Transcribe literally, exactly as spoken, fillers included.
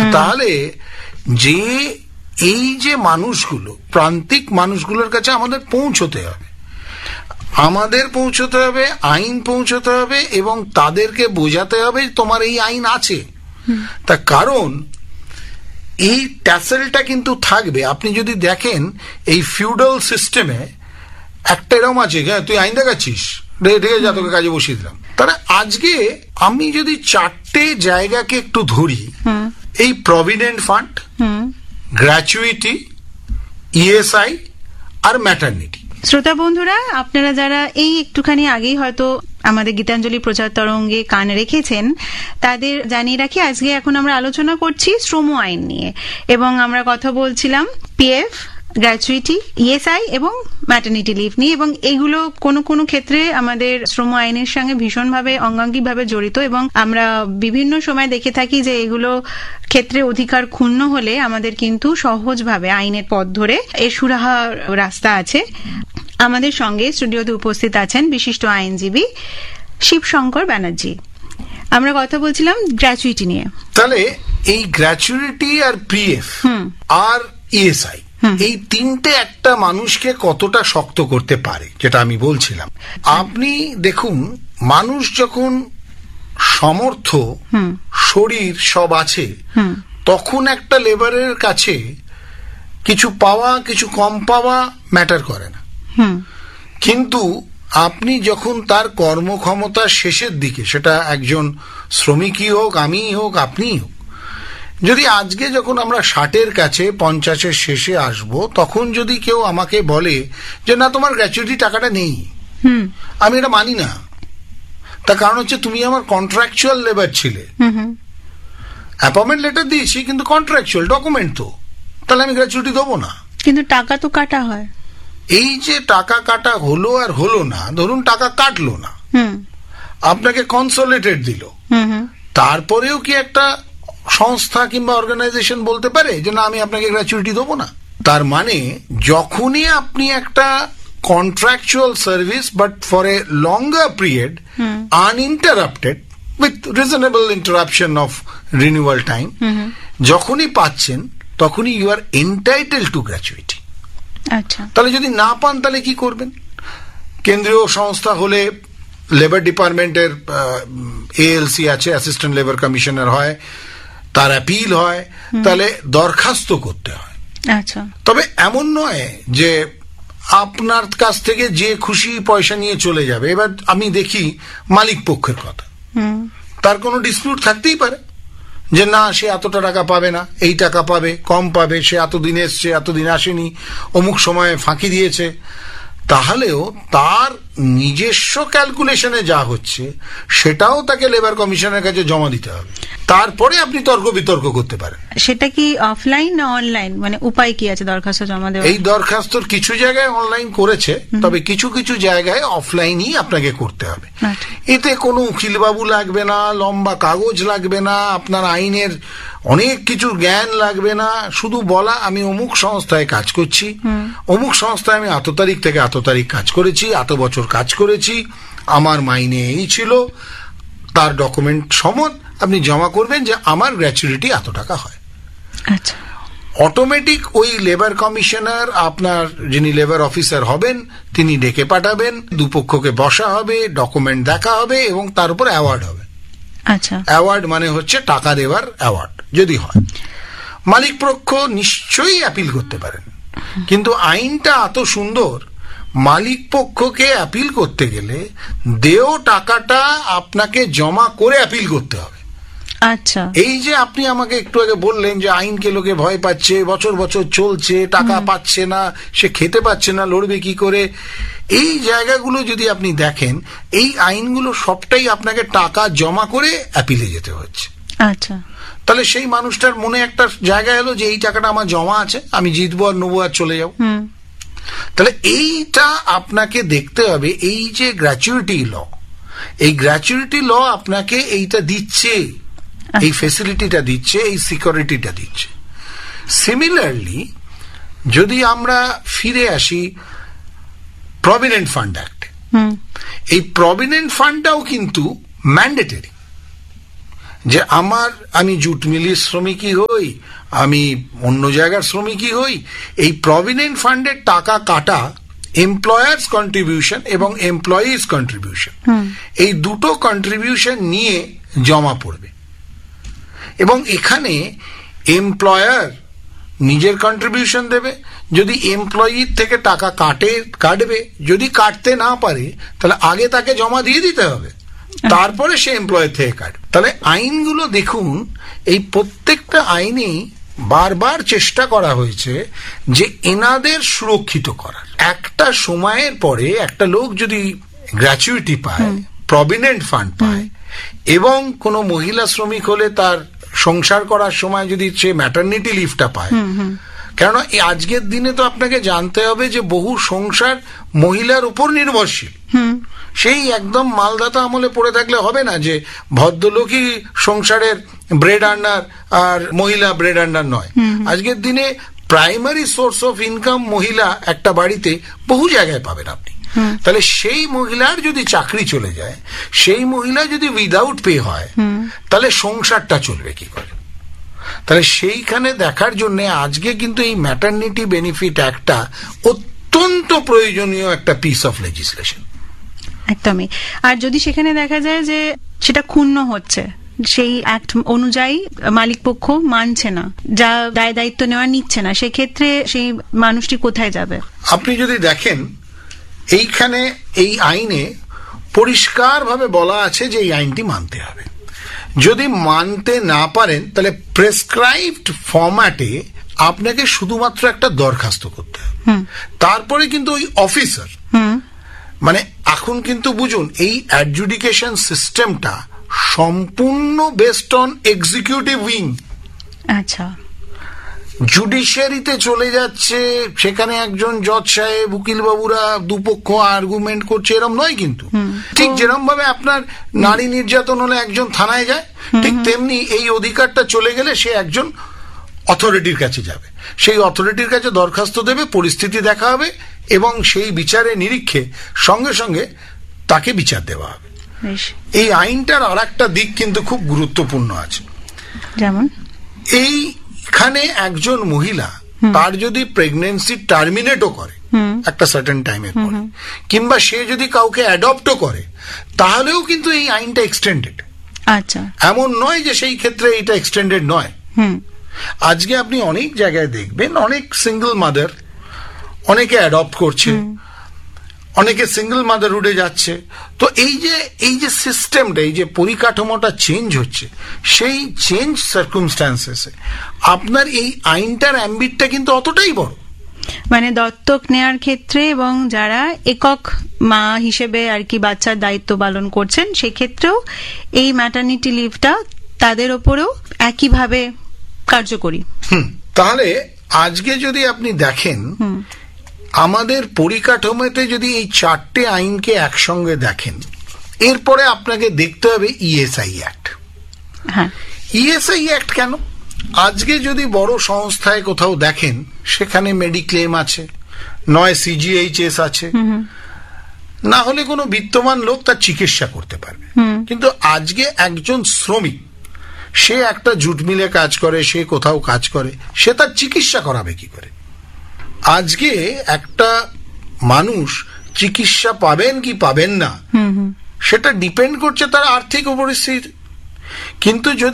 তাহলে যে এই যে মানুষগুলো, প্রান্তিক মানুষগুলোর কাছে আমাদের পৌঁছতে হবে, আমাদের পৌঁছতে হবে, আইন পৌঁছতে হবে, এবং তাদেরকে বোঝাতে হবে তোমার এই আইন আছে। তার কারণ এই ট্যাসেলটা কিন্তু থাকবে। আপনি যদি দেখেন এই ফিউডাল সিস্টেমে একটা এরকম আছে, হ্যাঁ তুই আইন দেখাচ্ছিস, রেখে যা, তোকে কাজে বসিয়ে দিলাম। তাহলে আজকে আমি যদি চারটে জায়গাকে একটু ধরি, এই প্রভিডেন্ট ফান্ড, গ্র্যাচুইটি, ইএসআই আর ম্যাটারনিটি। শ্রোতা বন্ধুরা, আপনারা যারা এই একটুখানি আগেই হয়তো আমাদের গীতাঞ্জলি প্রচার তরঙ্গে কান রেখেছেন, তাদের জানিয়ে রাখি আজকে এখন আমরা আলোচনা করছি শ্রম আইন নিয়ে, এবং আমরা কথা বলছিলাম পিএফ, গ্র্যাচুইটি, ইএসআই এবং ম্যাটারনিটি লিভ নিয়ে। এবং এগুলো কোনো কোনো ক্ষেত্রে আমাদের শ্রম আইনের সঙ্গে ভীষণভাবে অঙ্গাঙ্গিভাবে জড়িত, এবং আমরা বিভিন্ন সময় দেখে থাকি যে এগুলো ক্ষেত্রে অধিকার ক্ষুণ্ণ হলে আমাদের কিন্তু সহজভাবে আইনের পথ ধরে এর সুরাহা রাস্তা আছে। আমাদের সঙ্গে স্টুডিওতে উপস্থিত আছেন বিশিষ্ট আইনজীবী শিবশঙ্কর ব্যানার্জি। আমরা কথা বলছিলাম গ্র্যাচুইটি নিয়ে। তাহলে এই গ্র্যাচুইটি আর পিএফ আর ইএসআই, এই তিনটে একটা মানুষকে কতটা শক্ত করতে পারে, যেটা আমি বলছিলাম। আপনি দেখুন, মানুষ যখন সমর্থ, শরীর সব আছে, তখন একটা লেবারের কাছে কিছু পাওয়া কিছু কম পাওয়া ম্যাটার করে না। কিন্তু আপনি যখন তার কর্মক্ষমতার শেষের দিকে, সেটা একজন শ্রমিকই হোক, আমিই হোক, আপনিই হোক, যদি আজকে যখন আমরা ষাটের কাছে পঞ্চাশের শেষে আসব, তখন যদি কেউ আমাকে বলে যে না তোমার গ্র্যাচুইটি টাকাটা নেই, আমি এটা মানি না। তার কারণ হচ্ছে তুমি আমার কন্ট্রাকচুয়াল লেবার ছিলে, অ্যাপয়েন্টমেন্ট লেটার দিয়েছি কিন্তু কন্ট্রাকচুয়াল ডকুমেন্ট তো, তাহলে আমি গ্র্যাচুইটি দেবো না। কিন্তু টাকা তো কাটা হয়। এই যে টাকা কাটা হলো আর হলো না, ধরুন টাকা কাটলো না, আপনাকে কনসোলেটেড দিল, তারপরেও কি একটা সংস্থা কিংবা অর্গানাইজেশন বলতে পারে যে না আমি আপনাকে গ্র্যাচুইটি দেবো না? তার মানে যখনই আপনি একটা contractual service but for a longer period, uninterrupted with reasonable interruption of renewal time, যখনই পাচ্ছেন তখনই you R entitle two gratuity. আচ্ছা, তাহলে যদি না পান তাহলে কি করবেন? কেন্দ্রীয় সংস্থা হলে লেবার ডিপার্টমেন্টের এএলসি আছে, অ্যাসিস্ট্যান্ট লেবার কমিশনার হয়, তার অ্যাপিল হয়, তাহলে দরখাস্ত করতে হয়। আচ্ছা, তবে এমন নয় যে আপনার কাছ থেকে যে খুশি পয়সা নিয়ে চলে যাবে। এবার আমি দেখি মালিক পক্ষের কথা, তার কোনো ডিসপিউট থাকতেই পারে যে না সে এতটা টাকা পাবে না, এই টাকা পাবে, কম পাবে, সে এতদিন এসছে, এতদিন আসেনি, অমুক সময়ে ফাঁকি দিয়েছে। তাহলেও তার নিজস্ব ক্যালকুলেশনে যা হচ্ছে সেটাও তাকে লেবার কমিশনের কাছে জমা দিতে হবে, তারপরে আপনি তর্ক বিতর্ক করতে পারেন। সেটা কি অফলাইন না অনলাইন, মানে উপায় কি আছে দরখাস্ত জমা দেওয়ার? এই দরখাস্তর কিছু জায়গায় অনলাইন করেছে, তবে কিছু কিছু জায়গায় অফলাইনই আপনাকে করতে হবে। এতে কোনো উকিলবাবু লাগবে না, লম্বা কাগজ লাগবে না, আপনার আইনের অনেক কিছু জ্ঞান লাগবে না। শুধু বলা আমি অমুক সংস্থায় কাজ করছি, অমুক সংস্থায় আমি এত তারিখ থেকে এত তারিখ কাজ করেছি, এত বছর কাজ করেছি, আমার মাইনে এই ছিল, তার ডকুমেন্ট সমত আপনি জমা করবেন যে আমার গ্র্যাচুইটি এত টাকা হয়। আচ্ছা, অটোমেটিক ওই লেবার কমিশনার, আপনার যিনি লেবার অফিসার হবেন, তিনি ডেকে পাঠাবেন, দুপক্ষকে বসা হবে, ডকুমেন্ট দেখা হবে এবং তার উপর অ্যাওয়ার্ড হবে। আচ্ছা, অ্যাওয়ার্ড মানে হচ্ছে টাকা দেওয়ার অ্যাওয়ার্ড যদি হয়। মালিক পক্ষ নিশ্চয়ই অ্যাপিল করতে পারেন, কিন্তু আইনটা এত সুন্দর, মালিক পক্ষকে অ্যাপিল করতে গেলে দেও টাকাটা আপনাকে জমা করে অ্যাপিল করতে হবে। আচ্ছা, এই যে আপনি আমাকে একটু আগে বললেন যে আইনকে লোকে ভয় পাচ্ছে, বছর বছর চলছে, টাকা পাচ্ছে না, সে খেতে পাচ্ছে না, লড়বে কি করে, এই জায়গাগুলো যদি আপনি দেখেন, এই আইনগুলো সবটাই আপনাকে টাকা জমা করে অ্যাপিলে যেতে হচ্ছে। আচ্ছা, তাহলে সেই মানুষটার মনে একটা জায়গা এলো যে এই টাকাটা আমার জমা আছে, আমি জিতবো আর নেবো আর চলে যাবো। তাহলে এইটা আপনাকে দেখতে হবে। এই যে গ্র্যাচুইটি ল, এই গ্র্যাচুইটি ল আপনাকে এইটা দিচ্ছে, এই ফেসিলিটিটা দিচ্ছে, এই সিকিউরিটিটা দিচ্ছে। সিমিলারলি যদি আমরা ফিরে আসি প্রভিডেন্ট ফান্ড অ্যাক্ট, এই প্রভিডেন্ট ফান্ডটাও কিন্তু ম্যান্ডেটরি, যে আমার আমি জুট মিলির শ্রমিকই হই, আমি অন্য জায়গার শ্রমিকই হই, এই প্রভিডেন্ট ফান্ডের টাকা কাটা এমপ্লয়ার্স কন্ট্রিবিউশন এবং এমপ্লয়িজ কন্ট্রিবিউশন, এই দুটো কন্ট্রিবিউশন নিয়ে জমা পড়বে। এবং এখানে এমপ্লয়ার নিজের কন্ট্রিবিউশন দেবে, যদি এমপ্লয়ির থেকে টাকা কাটে কাটবে, যদি কাটতে না পারে তাহলে আগে তাকে জমা দিয়ে দিতে হবে, তারপরে সে এমপ্লয়ের থেকে কাটবে। তাহলে আইনগুলো দেখুন, এই প্রত্যেকটা আইনেই বারবার চেষ্টা করা হয়েছে যে এনাদের সুরক্ষিত করার। একটা সময়ের পরে একটা লোক যদি গ্র্যাচুইটি পায়, প্রভিডেন্ট ফান্ড পায়, এবং কোনো মহিলা শ্রমিক হলে তার সংসার করার সময় যদি সে ম্যাটারনিটি লিভটা পায়, কেননা এই আজকের দিনে তো আপনাকে জানতে হবে যে বহু সংসার মহিলার উপর নির্ভরশীল। সেই একদম মালদাতা আমলে পড়ে থাকলে হবে না যে ভদ্রলোকই সংসারের ব্রেড আর্নার আর মহিলা ব্রেড আর্নার নয়। আজকের দিনে প্রাইমারি সোর্স অফ ইনকাম মহিলা একটা বাড়িতে বহু জায়গায় পাবেন আপনি। তাহলে সেই মহিলার যদি চাকরি চলে যায়, সেই মহিলা যদি উইদাউট পে হয়, তাহলে সংসারটা চলবে কি করে? তাহলে সেইখানে দেখার জন্য আজকে কিন্তু এই ম্যাটারনিটি বেনিফিট একটা অত্যন্ত প্রয়োজনীয় একটা পিস অফ লেজিসলেশন। একদমই। আর যদি সেখানে দেখা যায় যে সেটা ক্ষুণ্ণ হচ্ছে, সেই অ্যাক্ট অনুযায়ী মালিক পক্ষ মানছে না, যা দায় দায়িত্ব নেওয়া নিচ্ছে না, সেক্ষেত্রে সেই মানুষটি কোথায় যাবে? আপনি যদি দেখেন এইখানে এই আইনে পরিষ্কারভাবে বলা আছে যে এই আইনটি মানতে হবে। যদি মানতে না পারেন তাহলে প্রেসক্রাইবড ফরম্যাটে আপনাকে শুধুমাত্র একটা দরখাস্ত করতে হবে। তারপরে কিন্তু ওই অফিসার, মানে এখন কিন্তু বুঝুন এই অ্যাডজুডিকেশন সিস্টেমটা সম্পূর্ণ বেসড অন এক্সিকিউটিভ উইং। আচ্ছা, জুডিশিয়ারিতে চলে যাচ্ছে, সেখানে একজন জজ সাহেব, উকিল বাবুরা দুপক্ষ আর্গুমেন্ট করছে, এরম নয় কিন্তু। ঠিক যেরকম ভাবে আপনার নারী নির্যাতন হলে একজন থানায় যায়, ঠিক তেমনি এই অধিকারটা চলে গেলে সে একজন অথরিটির কাছে যাবে, সেই অথরিটির কাছে দরখাস্ত দেবে, পরিস্থিতি দেখা হবে এবং সেই বিচারে নিরীক্ষে সঙ্গে সঙ্গে তাকে বিচার দেওয়া হবে। এই আইনটার আর একটা দিক কিন্তু খুব গুরুত্বপূর্ণ আছে। যেমন এইখানে একজন মহিলা তার যদি প্রেগনেন্সি টার্মিনেটও করে একটা সার্টেন টাইমের পরে, কিংবা সে যদি কাউকে অ্যাডপ্টও করে, তাহলেও কিন্তু এই আইনটা এক্সটেন্ডেড। আচ্ছা, এমন নয় যে সেই ক্ষেত্রে এটা এক্সটেন্ডেড নয়। আজকে আপনি অনেক জায়গায় দেখবেন অনেক সিঙ্গল মাদার, অনেকে অ্যাডপ্ট করছে, অনেকে সিঙ্গল মাদারহুডে যাচ্ছে। তো এই যে এই যে সিস্টেমটা, এই যে পরিকাঠামোটা চেঞ্জ হচ্ছে, সেই চেঞ্জ সার্কামস্ট্যান্সেসে আপনার এই আইনটার অ্যাম্বিটটা কিন্তু অতটাই বড়। মানে দত্তক নেওয়ার ক্ষেত্রে এবং যারা একক মা হিসেবে আর কি বাচ্চার দায়িত্ব পালন করছেন, সেক্ষেত্রেও এই ম্যাটারনিটি লিভটা তাদের ওপরেও একইভাবে কার্যকরী। হুম, তাহলে আজকে যদি আপনি দেখেন আমাদের পরিকাঠামোতে যদি এই চারটে আইনকে একসঙ্গে দেখেন, এরপরে আপনাকে দেখতে হবে ইএসআই অ্যাক্ট। হ্যাঁ, ইএসআই অ্যাক্ট কেন? আজকে যদি বড় সংস্থায় কোথাও দেখেন, সেখানে মেডিক্লেম আছে, নয় সিজিএইচএস আছে, না হলে কোনো বিত্তমান লোক তার চিকিৎসা করতে পারবে। কিন্তু আজকে একজন শ্রমিক, সে একটা জুট মিলে কাজ করে, সে কোথাও কাজ করে, সে তার চিকিৎসা করাবে কি করে? আজকে একটা মানুষ চিকিৎসা পাবেন কি পাবেন না, সেটা ডিপেন্ড করছে তার আর্থিক পরিস্থিতি। কিন্তু যদি